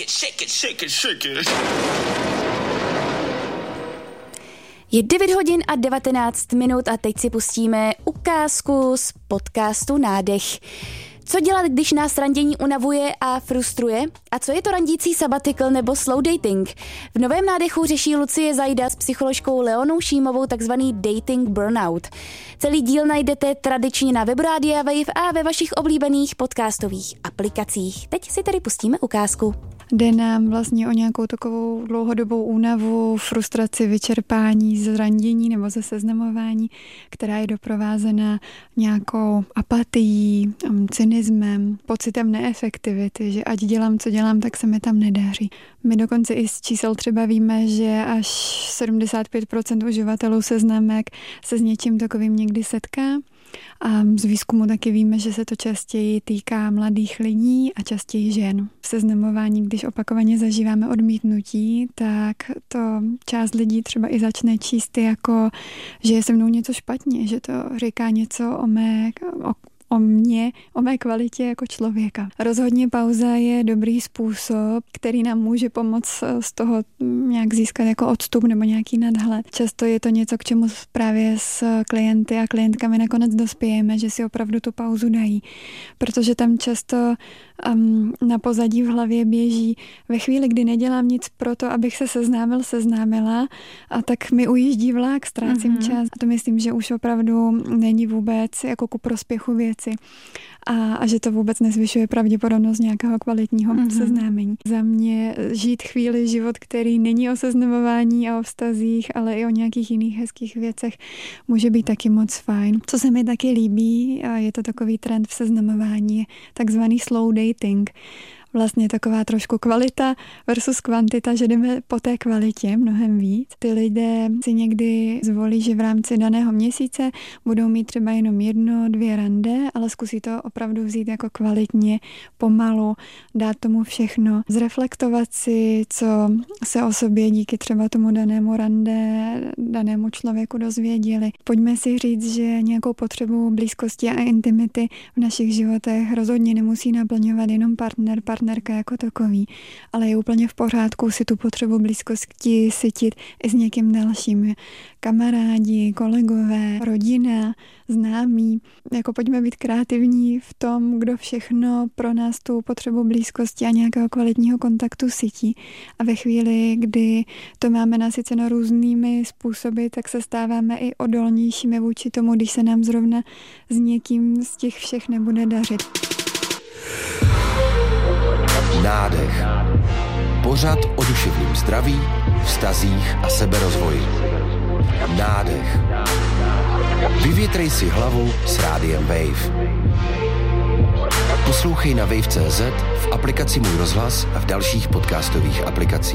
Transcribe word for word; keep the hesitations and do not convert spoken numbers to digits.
it, shake it, shake it, shake it. Je devět hodin a devatenáct minut a teď si pustíme ukázku z podcastu Nádech. Co dělat, když nás randění unavuje a frustruje? A co je to randící sabbatical nebo slow dating? V novém Nádechu řeší Lucie Zajda s psycholožkou Leonou Šímovou takzvaný dating burnout. Celý díl najdete tradičně na webu Rádia Wave a ve vašich oblíbených podcastových aplikacích. Teď si tady pustíme ukázku. Jde nám vlastně o nějakou takovou dlouhodobou únavu, frustraci, vyčerpání z randění nebo ze seznamování, která je doprovázena nějakou apatií, cynismem, pocitem neefektivity, že ať dělám, co dělám, tak se mi tam nedaří. My dokonce i z čísel třeba víme, že až sedmdesát pět procent uživatelů seznamek se s něčím takovým někdy setká. A z výzkumu taky víme, že se to častěji týká mladých lidí a častěji žen. V seznamování, když opakovaně zažíváme odmítnutí, tak to část lidí třeba i začne číst jako, že je se mnou něco špatně, že to říká něco o mé, o o mě, o mé kvalitě jako člověka. Rozhodně pauza je dobrý způsob, který nám může pomoct z toho nějak získat jako odstup nebo nějaký nadhled. Často je to něco, k čemu právě s klienty a klientkami nakonec dospějeme, že si opravdu tu pauzu dají. Protože tam často um, na pozadí v hlavě běží ve chvíli, kdy nedělám nic pro to, abych se seznámil, seznámila, a tak mi ujíždí vlak, ztrácím mm-hmm. čas. A to myslím, že už opravdu není vůbec jako ku prospěchu věci. A, a že to vůbec nezvyšuje pravděpodobnost nějakého kvalitního mm-hmm. seznámení. Za mě žít chvíli život, který není o seznamování a o vztazích, ale i o nějakých jiných hezkých věcech, může být taky moc fajn. Co se mi taky líbí, a je to takový trend v seznamování, je takzvaný slow dating. Vlastně taková trošku kvalita versus kvantita, že jdeme po té kvalitě mnohem víc. Ty lidé si někdy zvolí, že v rámci daného měsíce budou mít třeba jenom jedno, dvě rande, ale zkusí to opravdu vzít jako kvalitně, pomalu, dát tomu všechno, zreflektovat si, co se o sobě díky třeba tomu danému rande, danému člověku dozvěděli. Pojďme si říct, že nějakou potřebu blízkosti a intimity v našich životech rozhodně nemusí naplňovat jenom partner, partner partnerka jako takový, ale je úplně v pořádku si tu potřebu blízkosti sytit i s někým dalším. Kamarádi, kolegové, rodina, známí. Jako pojďme být kreativní v tom, kdo všechno pro nás tu potřebu blízkosti a nějakého kvalitního kontaktu sytí. A ve chvíli, kdy to máme nasyceno různými způsoby, tak se stáváme i odolnějšími vůči tomu, když se nám zrovna s někým z těch všech nebude dařit. Nádech. Pořad o duševním zdraví, vztazích a seberozvoji. Nádech. Vyvětrej si hlavu s Rádiem Wave. Poslouchej na wave tečka cé zet, v aplikaci Můj rozhlas a v dalších podcastových aplikacích.